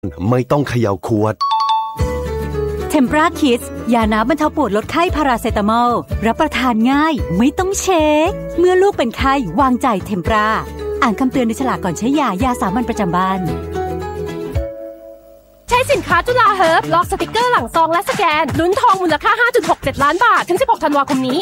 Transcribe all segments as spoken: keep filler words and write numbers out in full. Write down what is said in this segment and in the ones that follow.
ไม่ต้องเขย่าขวดเทมปราคิดยาน้ำบรรเทาปวดลดไข้พาราเซตามอลรับประทานง่ายไม่ต้องเช็คเมื่อลูกเป็นไข้วางใจเทมปราอ่านคำเตือนในฉลากก่อนใช้ยายาสามัญประจำบ้านใช้สินค้าจุฬาเฮิร์บลอกสติกเกอร์หลังซองและสแกนลุ้นทองมูลค่า ห้าจุดหกเจ็ด ล้านบาทถึงสิบหกธันวาคมนี้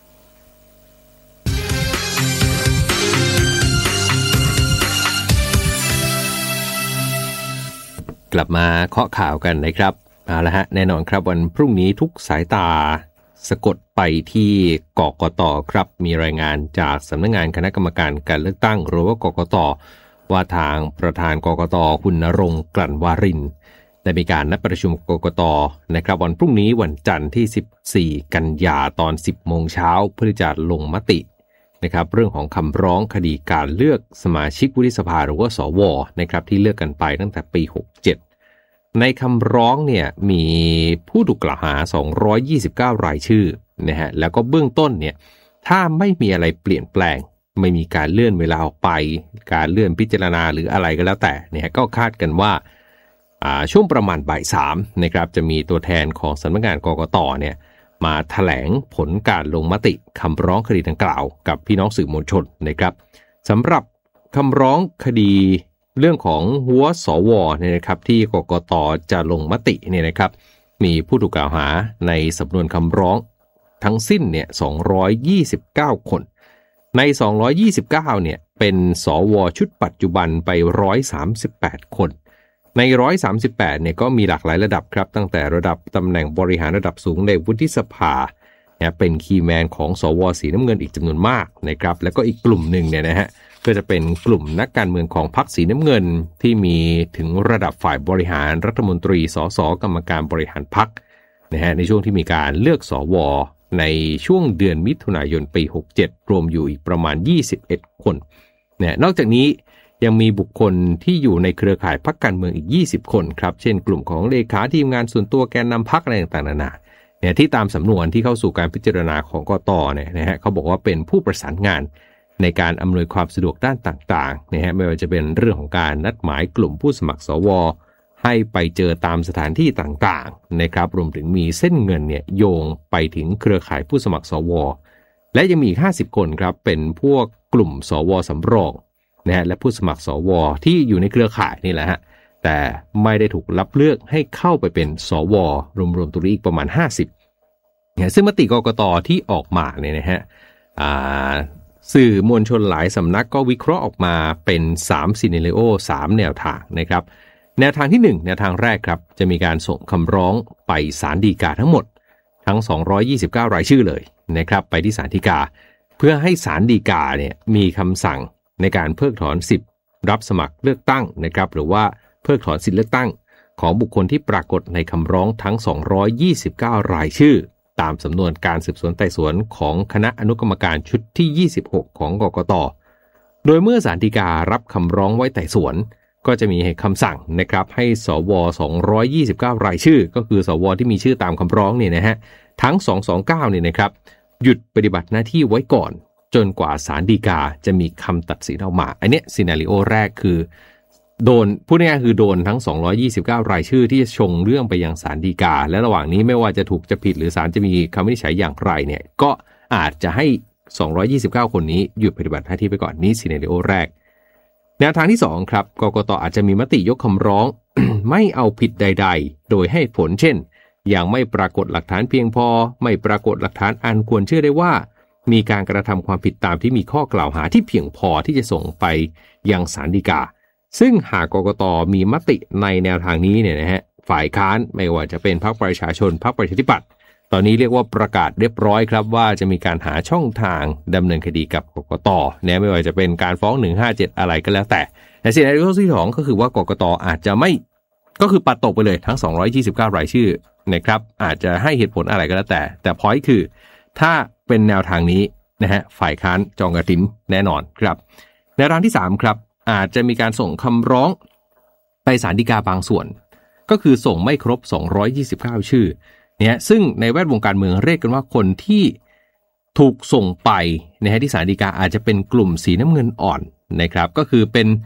กลับมาเคาะข่าวกันนะครับเอาละฮะแน่นอนครับวันพรุ่งนี้ทุกสายตาสะกดไปที่กกต.ครับมีรายงานจากสำนักงานคณะกรรมการการเลือกตั้งหรือว่ากกต.ว่าทางประธานกกต.คุณณรงค์กลั่นวารินได้มีการนัดประชุมกกต.นะครับวันพรุ่งนี้วันจันทร์ที่สิบสี่กันยายนตอน สิบโมงเช้าเพื่อจะลงมตินะครับเรื่องของคำร้องคดีการเลือกสมาชิกวุฒิสภาหรือว่าสวนะครับที่เลือกกันไปตั้งแต่ปีหกเจ็ดในคำร้องเนี่ยมีผู้ถูกกล่าวหาสองร้อยยี่สิบเก้ารายชื่อนะฮะแล้วก็เบื้องต้นเนี่ยถ้าไม่มีอะไรเปลี่ยนแปลงไม่มีการเลื่อนเวลาออกไปการเลื่อนพิจารณาหรืออะไรก็แล้วแต่เนี่ยก็คาดกันว่าช่วงประมาณบ่ายสามนะครับจะมีตัวแทนของสำนักงานกกตเนี่ยมาแถลงผลการลงมติคำร้องคดีดังกล่าวกับพี่น้องสื่อมวลชนนะครับสำหรับคำร้องคดีเรื่องของหัวสวเนี่ยนะครับที่กกตจะลงมติเนี่ยนะครับมีผู้ถูกกล่าวหาในสำนวนคำร้องทั้งสิ้นเนี่ยสองร้อยยี่สิบเก้าคนในสองร้อยยี่สิบเก้าเนี่ยเป็นสวชุดปัจจุบันไปหนึ่งร้อยสามสิบแปดคนในหนึ่งร้อยสามสิบแปดเนี่ยก็มีหลากหลายระดับครับตั้งแต่ระดับตำแหน่งบริหารระดับสูงในวุฒิสภาเนี่ยเป็นคีย์แมนของสวสีน้ำเงินอีกจำนวนมากนะครับแล้วก็อีกกลุ่มหนึ่งเนี่ยนะฮะก็จะเป็นกลุ่มนักการเมืองของพรรคสีน้ำเงินที่มีถึงระดับฝ่ายบริหารรัฐมนตรีสสกรรมการบริหารพรรคนะฮะในช่วงที่มีการเลือกสวในช่วงเดือนมิถุนายนปีหกเจ็ดรวมอยู่อีกประมาณยี่สิบเอ็ดคนเนี่ยนอกจากนี้ยังมีบุคคลที่อยู่ในเครือข่ายพรรคการเมืองอีกยี่สิบคนครับเช่นกลุ่มของเลขาทีมงานส่วนตัวแกนนำพรรคอะไรต่างๆนานาเนี่ยที่ตามสำนวนที่เข้าสู่การพิจารณาของกตเนี่ยนะฮะเขาบอกว่าเป็นผู้ประสานงานในการอำนวยความสะดวกด้านต่างๆนะฮะไม่ว่าจะเป็นเรื่องของการนัดหมายกลุ่มผู้สมัครสวให้ไปเจอตามสถานที่ต่างๆนะครับรวมถึงมีเส้นเงินเนี่ยโยงไปถึงเครือข่ายผู้สมัครสวและยังมีอีกห้าสิบคนครับเป็นพวกกลุ่มสวสำรองนะฮะและผู้สมัครสวที่อยู่ในเครือข่ายนี่แหละฮะแต่ไม่ได้ถูกรับเลือกให้เข้าไปเป็นสวรวมๆตัวนี้อีกประมาณห้าสิบเนี่ยซึ่งมติกกตที่ออกมาเนี่ยนะฮะอ่าสื่อมวลชนหลายสำนักก็วิเคราะห์ออกมาเป็นสามซีนาริโอสามแนวทางนะครับแนวทางที่หนึ่งแนวทางแรกครับจะมีการส่งคำร้องไปศาลฎีกาทั้งหมดทั้งสองร้อยยี่สิบเก้ารายชื่อเลยนะครับไปที่ศาลฎีกาเพื่อให้ศาลฎีกาเนี่ยมีคำสั่งในการเพิกถอนสิทธิ์รับสมัครเลือกตั้งนะครับหรือว่าเพิกถอนสิทธิ์เลือกตั้งของบุคคลที่ปรากฏในคำร้องทั้งสองร้อยยี่สิบเก้ารายชื่อตามสำนวนการสืบสวนไต่สวนของคณะอนุกรรมการชุดที่ยี่สิบหกของกกต.โดยเมื่อศาลฎีการับคำร้องไว้ไต่สวนก็จะมีคำสั่งนะครับให้สวสองร้อยยี่สิบเก้ารายชื่อก็คือสวที่มีชื่อตามคำร้องเนี่ยนะฮะทั้งสองร้อยยี่สิบเก้าเนี่ยนะครับหยุดปฏิบัติหน้าที่ไว้ก่อนจนกว่าศาลฎีกาจะมีคำตัดสินออกมาอันเนี้ยซีนาริโอแรกคือโดนพูดง่ายๆคือโดนทั้งสองร้อยยี่สิบเก้ารายชื่อที่จะชงเรื่องไปยังศาลฎีกาและระหว่างนี้ไม่ว่าจะถูกจะผิดหรือศาลจะมีคำวินิจฉัยอย่างไรเนี่ยก็อาจจะให้สองร้อยยี่สิบเก้าคนนี้หยุดปฏิบัติหน้าที่ไปก่อนนี้ซีนาริโอแรกแนวทางที่สองครับกกต.อาจจะมีมติยกคำร้อง ไม่เอาผิดใดๆโดยให้ผลเช่นอย่างไม่ปรากฏหลักฐานเพียงพอไม่ปรากฏหลักฐานอันควรเชื่อได้ว่ามีการกระทำความผิดตามที่มีข้อกล่าวหาที่เพียงพอที่จะส่งไปยังศาลฎีกาซึ่งหากกกต.มีมติในแนวทางนี้เนี่ยนะฮะฝ่ายค้านไม่ว่าจะเป็นพรรคประชาชนพรรคประชาธิปัตย์ตอนนี้เรียกว่าประกาศเรียบร้อยครับว่าจะมีการหาช่องทางดำเนินคดีกับกกต.เนี่ยไม่ว่าจะเป็นการฟ้องหนึ่งห้าเจ็ดอะไรก็แล้วแต่แต่สิ่งที่สองก็คือว่ากกต.อาจจะไม่ก็คือปัดตกไปเลยทั้งสองร้อยยี่สิบเก้ารายชื่อนะครับอาจจะให้เหตุผลอะไรก็แล้วแต่แต่พอยต์คือถ้าเป็นแนวทางนี้นะฮะฝ่ายค้านจองกระถินแน่นอนครับแนวทางที่สามครับอาจจะมีการส่งคำร้องไปศาลฎีกาบางส่วนก็คือส่งไม่ครบสองร้อยยี่สิบเก้าชื่อเนี่ยซึ่งในแวดวงการเมืองเรียกกันว่าคนที่ถูกส่งไปนะฮะที่ศาลฎีกาอาจจะเป็นกลุ่มสีน้ำเงินอ่อนนะครับก็คือเป็น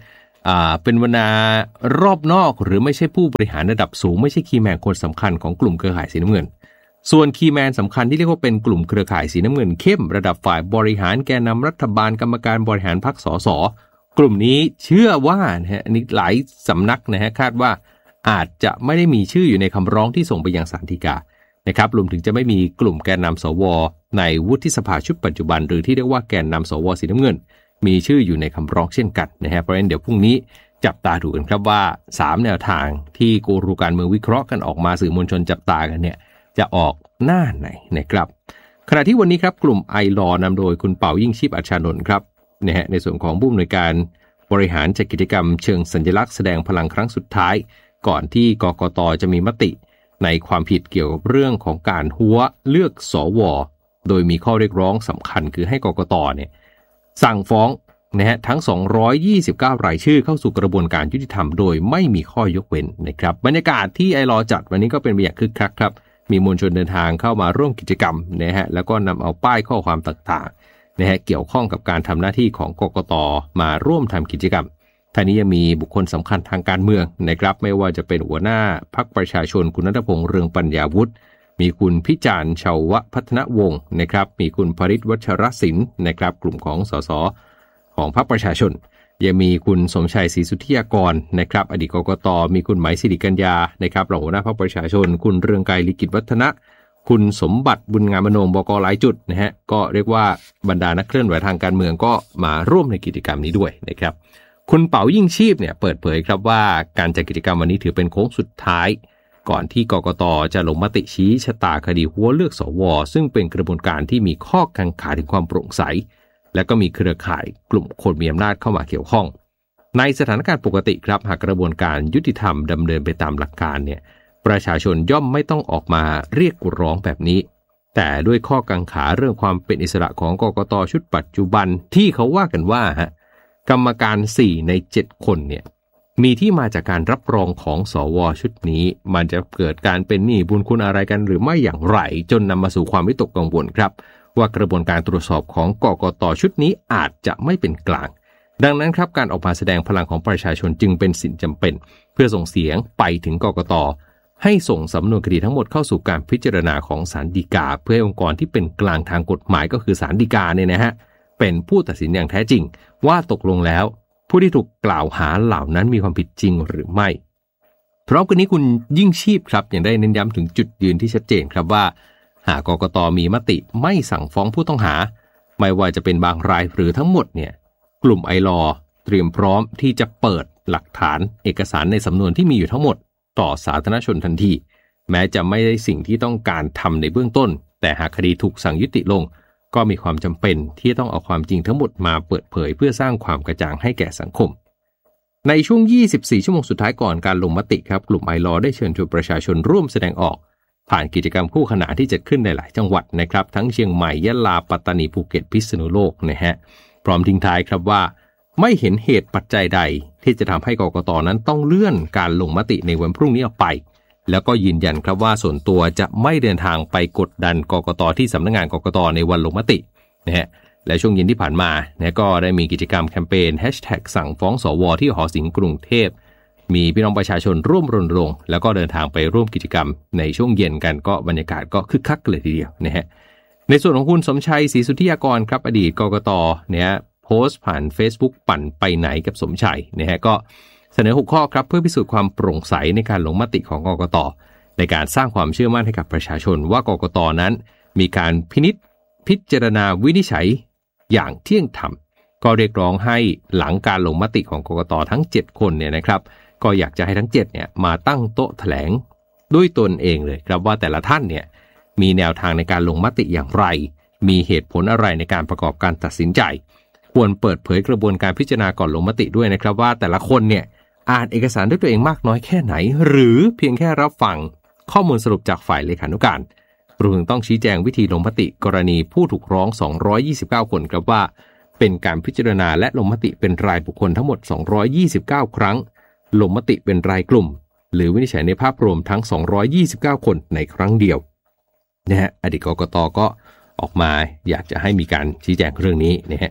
อ่าเป็นวรรณารอบนอกหรือไม่ใช่ผู้บริหารระดับสูงไม่ใช่คีย์แมนคนสำคัญของกลุ่มเครือข่ายสีน้ำเงินส่วนคีย์แมนสำคัญที่เรียกว่าเป็นกลุ่มเครือข่ายสีน้ำเงินเข้มระดับฝ่ายบริหารแกนนำรัฐบาลกรรมการบริหารพรรคสสกลุ่มนี้เชื่อว่านะฮะนี่หลายสำนักนะฮะคาดว่าอาจจะไม่ได้มีชื่ออยู่ในคำร้องที่ส่งไปยังศาลฎีกานะครับรวมถึงจะไม่มีกลุ่มแกนนำสวในวุฒิสภาชุดปัจจุบันหรือที่เรียกว่าแกนนำสวสีน้ำเงินมีชื่ออยู่ในคำร้องเช่นกันนะฮะเพราะฉะนั้นเดี๋ยวพรุ่งนี้จับตาดูกันครับว่าสามแนวทางที่กูรูการเมืองวิเคราะห์กันออกมาสื่อมวลชนจับตากันเนี่ยจะออกหน้าไหนนะครับขณะที่วันนี้ครับกลุ่มไอลอนำโดยคุณเป่ายิ่งชีพอัชชานนท์ครับนะฮะในส่วนของผู้อำนวยการบริหารจัดกิจกรรมเชิงสัญลักษณ์แสดงพลังครั้งสุดท้ายก่อนที่กกต.จะมีมติในความผิดเกี่ยวกับเรื่องของการหัวเลือกสวโดยมีข้อเรียกร้องสำคัญคือให้กกต.เนี่ยสั่งฟ้องนะฮะทั้งสองร้อยยี่สิบเก้ารายชื่อเข้าสู่กระบวนการยุติธรรมโดยไม่มีข้อยกเว้นนะครับบรรยากาศที่ไอลอจัดวันนี้ก็เป็นไปอย่างคึกคักครับมีมวลชนเดินทางเข้ามาร่วมกิจกรรมนะฮะแล้วก็นำเอาป้ายข้อความต่างๆนะฮะเกี่ยวข้องกับการทำหน้าที่ของกกต.มาร่วมทำกิจกรรมท่านี้ยังมีบุคคลสำคัญทางการเมืองนะครับไม่ว่าจะเป็นหัวหน้าพรรคประชาชนคุณณัฐพงษ์เรืองปัญญาวุฒิมีคุณพิจารณ์ชาวพัฒนวงศ์นะครับมีคุณภริษฐ์วัชรศิลป์นะครับกลุ่มของสสของพรรคประชาชนยังมีคุณสมชัยศรีสุทธิยากรนะครับอดีตกกต.มีคุณไหมศิริกัญญานะครับรองหัวหน้าพรรคประชาชนคุณเรืองไกรลิกิตวัฒนะคุณสมบัติบุญงามมโนมบก.หลายจุดนะฮะก็เรียกว่าบรรดานักเคลื่อนไหวทางการเมืองก็มาร่วมในกิจกรรมนี้ด้วยนะครับคุณเป๋ายิ่งชีพเนี่ยเปิดเผยครับว่าการจัดกิจกรรมวันนี้ถือเป็นโค้งสุดท้ายก่อนที่กกต.จะลงมติชี้ชะตาคดีหัวเลือกสวซึ่งเป็นกระบวนการที่มีข้อกังขาถึงความโปร่งใสและก็มีเครือข่ายกลุ่มคนมีอำนาจเข้ามาเกี่ยวข้องในสถานการณ์ปกติครับหากกระบวนการยุติธรรมดำเนินไปตามหลักการเนี่ยประชาชนย่อมไม่ต้องออกมาเรียกร้องแบบนี้แต่ด้วยข้อกังขาเรื่องความเป็นอิสระของกกต.ชุดปัจจุบันที่เขาว่ากันว่าฮะกรรมการสี่ในเจ็ดคนเนี่ยมีที่มาจากการรับรองของสวชุดนี้มันจะเกิดการเป็นหนี้บุญคุณอะไรกันหรือไม่อย่างไรจนนำมาสู่ความวิตกกังวลครับว่ากระบวนการตรวจสอบของกกต.ชุดนี้อาจจะไม่เป็นกลางดังนั้นครับการออกมาแสดงพลังของประชาชนจึงเป็นสิ่งจำเป็นเพื่อส่งเสียงไปถึงกกต.ให้ส่งสำนวนคดีทั้งหมดเข้าสู่การพิจารณาของศาลฎีกาเพื่อให้องค์กรที่เป็นกลางทางกฎหมายก็คือศาลฎีกาเนี่ยนะฮะเป็นผู้ตัดสินอย่างแท้จริงว่าตกลงแล้วผู้ที่ถูกกล่าวหาเหล่านั้นมีความผิดจริงหรือไม่พร้อมกันนี้คุณยิ่งชีพครับยังได้เน้นย้ำถึงจุดยืนที่ชัดเจนครับว่าหากกกต.มีมติไม่สั่งฟ้องผู้ต้องหาไม่ว่าจะเป็นบางรายหรือทั้งหมดเนี่ยกลุ่มไอลอเตรียมพร้อมที่จะเปิดหลักฐานเอกสารในสำนวนที่มีอยู่ทั้งหมดต่อสาธารณชนทันทีแม้จะไม่ได้สิ่งที่ต้องการทำในเบื้องต้นแต่หากคดีถูกสั่งยุติลงก็มีความจำเป็นที่ต้องเอาความจริงทั้งหมดมาเปิดเผยเพื่อสร้างความกระจ่างให้แก่สังคมในช่วงยี่สิบสี่ชั่วโมงสุดท้ายก่อนการลงมติครับกลุ่มไอลอได้เชิญชวนประชาชนร่วมแสดงออกผ่านกิจกรรมคู่ขนานที่จัดขึ้นในหลายจังหวัดนะครับทั้งเชียงใหม่ยะลาปัตตานีภูเก็ตพิษณุโลกนะฮะพร้อมทิ้งท้ายครับว่าไม่เห็นเหตุปัจจัยใดที่จะทำให้กกต.นั้นต้องเลื่อนการลงมติในวันพรุ่งนี้ออกไปแล้วก็ยืนยันครับว่าส่วนตัวจะไม่เดินทางไปกดดันกกต.ที่สำนักงานกกต.ในวันลงมตินะฮะและช่วงเย็นที่ผ่านมาเนี่ยก็ได้มีกิจกรรมแคมเปญแฮชแท็กสั่งฟ้องสวที่หอศิลป์กรุงเทพมีพี่น้องประชาชนร่วมรณรงค์แล้วก็เดินทางไปร่วมกิจกรรมในช่วงเย็นกันก็บรรยากาศก็คึกคักเลยทีเดียวนะฮะในส่วนของคุณสมชัยศรีสุทธิยากรครับอดีตกกต.เนี่ยโพสต์ผ่าน Facebook ปั่นไปไหนกับสมชัยนะฮะก็เสนอหกข้อครับเพื่อพิสูจน์ความโปร่งใสในการลงมติของกกต.ในการสร้างความเชื่อมั่นให้กับประชาชนว่ากกต.นั้นมีการพินิจพิจารณาวินิจฉัยอย่างเที่ยงธรรมก็เรียกร้องให้หลังการลงมติของกกต.ทั้งเจ็ดคนเนี่ยนะครับก็อยากจะให้ทั้งเจ็ดเนี่ยมาตั้งโต๊ะแถลงด้วยตนเองเลยครับว่าแต่ละท่านเนี่ยมีแนวทางในการลงมติอย่างไรมีเหตุผลอะไรในการประกอบการตัดสินใจควรเปิดเผยกระบวนการพิจารณาก่อนลงมติด้วยนะครับว่าแต่ละคนเนี่ยอ่านเอกสารด้วยตัวเองมากน้อยแค่ไหนหรือเพียงแค่รับฟังข้อมูลสรุปจากฝ่ายเลขานุการรวมถึงต้องชี้แจงวิธีลงมติกรณีผู้ถูกร้องสองร้อยยี่สิบเก้าคนครับว่าเป็นการพิจารณาและลงมติเป็นรายบุคคลทั้งหมดสองร้อยยี่สิบเก้าครั้งลงมติเป็นรายกลุ่มหรือวินิจฉัยในภาพรวมทั้งสองร้อยยี่สิบเก้าคนในครั้งเดียวนะฮะอดีตกกต.ก็ออกมาอยากจะให้มีการชี้แจงเรื่องนี้นะฮะ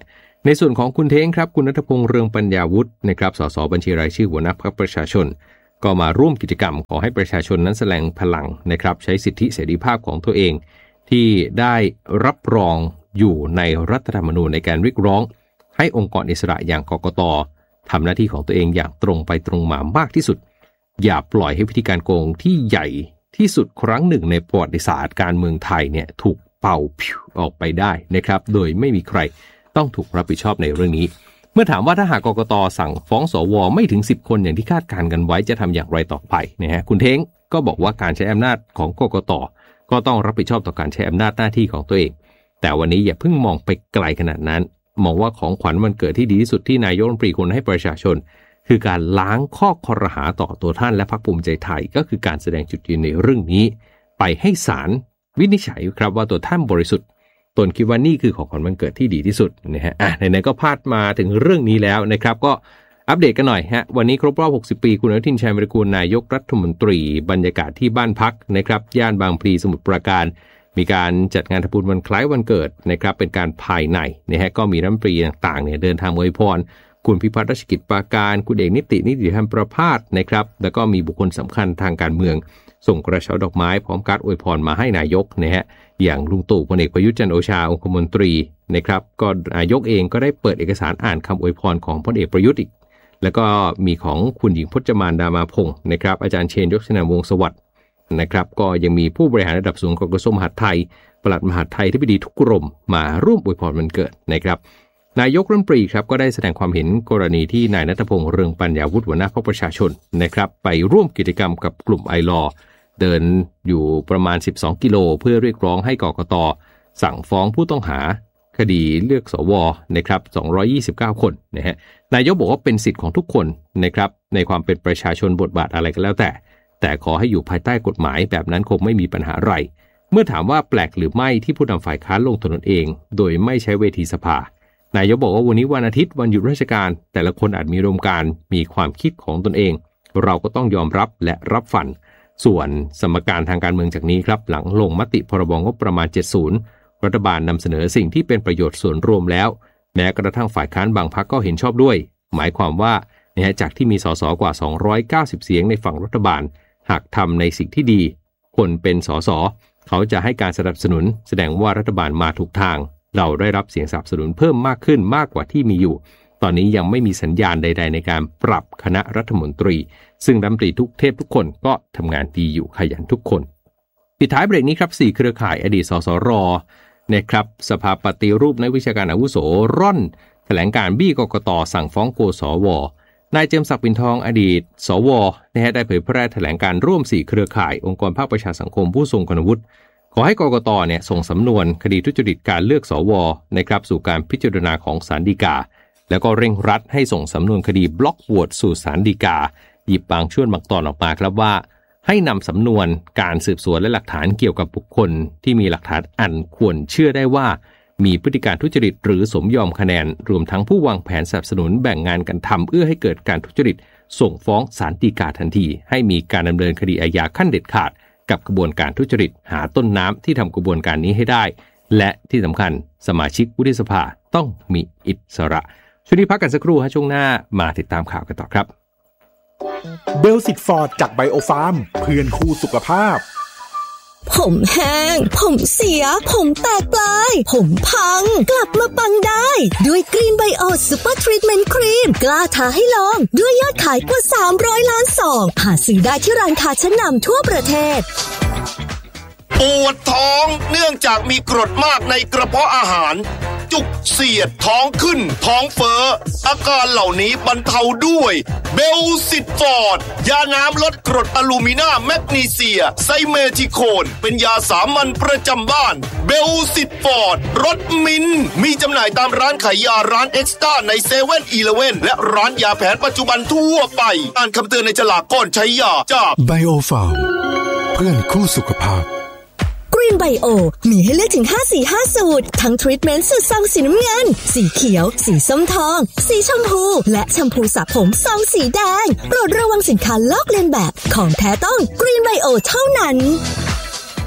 ในส่วนของคุณเท้งครับคุณณัฐพงษ์เรืองปัญญาวุฒินะครับสสบัญชีรายชื่อหัวหน้าพรรคประชาชนก็มาร่วมกิจกรรมขอให้ประชาชนนั้นแสดงพลังนะครับใช้สิทธิเสรีภาพของตัวเองที่ได้รับรองอยู่ในรัฐธรรมนูญในการเรียกร้องให้องค์กรอิสระอย่างกกต.ทำหน้าที่ของตัวเองอย่างตรงไปตรงมามากที่สุดอย่าปล่อยให้วิธีการโกงที่ใหญ่ที่สุดครั้งหนึ่งในประวัติศาสตร์การเมืองไทยเนี่ยถูกเป่าผิวออกไปได้นะครับโดยไม่มีใครต้องถูกรับผิดชอบในเรื่องนี้เมื่อถามว่าถ้าหากกกต.สั่งฟ้องสวไม่ถึงสิบคนอย่างที่คาดการณ์กันไว้จะทำอย่างไรต่อไปนะฮะคุณเท้งก็บอกว่าการใช้อำนาจของกกต.ก็ต้องรับผิดชอบต่อการใช้อำนาจหน้าที่ของตัวเองแต่วันนี้อย่าเพิ่งมองไปไกลขนาดนั้นมองว่าของขวัญวันเกิดที่ดีที่สุดที่นายกรัฐมนตรีควรให้ประชาชนคือการล้างข้อคอรหาต่อตัวท่านและพรรคภูมิใจไทยก็คือการแสดงจุดยืนในเรื่องนี้ไปให้ศาลวินิจฉัยครับว่าตัวท่านบริสุทธิ์ตนคิดว่านี่คือของขวัญวันเกิดที่ดีที่สุดนะฮะอ่ะไหนๆก็พาดมาถึงเรื่องนี้แล้วนะครับก็อัปเดตกันหน่อยฮะวันนี้ครบรอบหกสิบปีคุณอนุทินชาญวิรากูลนายกรัฐมนตรีบรรยากาศที่บ้านพักนะครับย่านบางพลีสมุทรปราการมีการจัดงานทำบุญวันคล้ายวันเกิดนะครับเป็นการภายในนะฮะก็มีรัฐมนตรีต่างๆเนี่ยเดินทางอวยพรคุณพิพัฒน์รัชกิจปราการคุณเอกนิตินิติธรรมประภาสนะครับแล้วก็มีบุคคลสำคัญทางการเมืองส่งกระเช้าดอกไม้พร้อมการอวยพรมาให้นายกนะฮะอย่างลุงตู่พลเอกประยุทธ์จันทร์โอชาองคมนตรีนะครับก็นายกเองก็ได้เปิดเอกสารอ่านคำอวยพรของพลเอกประยุทธ์อีกแล้วก็มีของคุณหญิงพจมานดามาพงศ์นะครับอาจารย์เชนยศนาวงศ์สวัสดิ์นะครับก็ยังมีผู้บริหารระดับสูงของกระทรวงมหาดไทยปลัดมหาดไทยที่ปดีทุกกรมมาร่วมอวยพรวันเกิดนะครับนายกรัฐมนตรีครับก็ได้แสดงความเห็นกรณีที่นายณัฐพงษ์เรืองปัญญาวุฒิหัวหน้าพรรคประชาชนนะครับไปร่วมกิจกรรมกับกลุ่มไอลอเดินอยู่ประมาณสิบสองกิโลเพื่อเรียกร้องให้กกต.สั่งฟ้องผู้ต้องหาคดีเลือกสวนะครับสองร้อยยี่สิบเก้าคนนะฮะนายกบอกว่าเป็นสิทธิ์ของทุกคนนะครับในความเป็นประชาชนบทบาทอะไรก็แล้วแต่แต่ขอให้อยู่ภายใต้กฎหมายแบบนั้นคงไม่มีปัญหาอะไรเมื่อถามว่าแปลกหรือไม่ที่ผู้นำฝ่ายค้านลงถนนเองโดยไม่ใช้เวทีสภานายกบอกว่าวันนี้วันอาทิตย์วันหยุดราชการแต่ละคนอาจมีอุดมการณ์มีความคิดของตนเองเราก็ต้องยอมรับและรับฟังส่วนสมการทางการเมืองจากนี้ครับหลังลงมติพรบงบประมาณเจ็ดสิบรัฐบาลนำเสนอสิ่งที่เป็นประโยชน์ส่วนรวมแล้วแม้กระทั่งฝ่ายค้านบางพรรคก็เห็นชอบด้วยหมายความว่าเนี่ยจากที่มีสสกว่าสองร้อยเก้าสิบเสียงในฝั่งรัฐบาลหากทำในสิ่งที่ดีคนเป็นสสเขาจะให้การสนับสนุนแสดงว่ารัฐบาลมาถูกทางเราได้รับเสียงสนับสนุนเพิ่มมากขึ้นมากกว่าที่มีอยู่ตอนนี้ยังไม่มีสัญญาณใดๆในการปรับคณะรัฐมนตรีซึ่งรัฐมนตรีทุกเทพทุกคนก็ทำงานดีอยู่ขยันทุกคนปิดท้ายเบรกนี้ครับสี่เครือข่ายอดีตสสรนะครับสภาปฏิรูปนักวิชาการอาวุโสร่อนแถลงการบี้กกต.สั่งฟ้องโกสวนายเจมส์ศักดิ์ปิ่นทองอดีตสวนะฮะได้เผยแพร่แถลงการร่วมสี่เครือข่ายองค์กรภาคประชาสังคมผู้ทรงคุณวุฒิขอให้กกต.เนี่ยส่งสำนวนคดีทุจริตการเลือกสวนะครับสู่การพิจารณาของศาลฎีกาแล้วก็เร่งรัดให้ส่งสำนวนคดีบล็อกโหวตสู่ศาลฎีกาหยิบบางช่วงบางตอนออกมาครับว่าให้นำสำนวนการสืบสวนและหลักฐานเกี่ยวกับบุคคลที่มีหลักฐานอันควรเชื่อได้ว่ามีพฤติการทุจริตหรือสมยอมคะแนนรวมทั้งผู้วางแผนสนับสนุนแบ่งงานกันทำเอื้อให้เกิดการทุจริตส่งฟ้องศาลฎีกาทันทีให้มีการดำเนินคดีอาญาขั้นเด็ดขาดกับกระบวนการทุจริตหาต้นน้ำที่ทำกระบวนการนี้ให้ได้และที่สำคัญสมาชิกวุฒิสภาต้องมีอิสระช่วงนี้พักกันสักครู่ฮะช่วงหน้ามาติดตามข่าวกันต่อครับเบลสิตฟอร์ดจากไบโอฟาร์มเพื่อนคู่สุขภาพผมแห้งผมเสียผมแตกปลายผมพังกลับมาปังได้ด้วยกรีนไบโอซูเปอร์ทรีทเมนต์ครีมกล้าท้าให้ลองด้วยยอดขายกว่าสามร้อยล้านซองหาซื้อได้ที่ร้านค้าชั้นนำทั่วประเทศปวดท้องเนื่องจากมีกรดมากในกระเพาะอาหารจุกเสียดท้องขึ้นท้องเฟ้ออาการเหล่านี้บรรเทาด้วยเบลซิตฟอร์ดยาน้ำลดกรดอะลูมิเนียมแมกนีเซียไซเมทิโคนเป็นยาสามัญประจำบ้านเบลซิตฟอร์ดรสมิ้นมีจำหน่ายตามร้านขายยาร้านเอ็กซ์ต้าในเซเว่นอีเลฟเว่นและร้านยาแผนปัจจุบันทั่วไปอ่านคำเตือนในฉลากก่อนใช้ยาจากไบโอฟาร์มเพื่อนคู่สุขภาพกรีนไบโอมีให้เลือกถึงห้าสีห้าสูตรทั้งทรีทเมนต์สูตรซองสีน้ำเงินสีเขียวสีส้มทองสีชมพูและแชมพูสระผมซองสีแดงโปรดระวังสินค้าลอกเลียนแบบของแท้ต้องกรีนไบโอเท่านั้น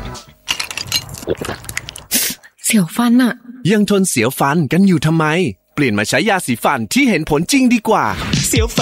เสียวฟันอะยังทนเสียวฟันกันอยู่ทำไมเปลี่ยนมาใช้ยาสีฟันที่เห็นผลจริงดีกว่าเสียว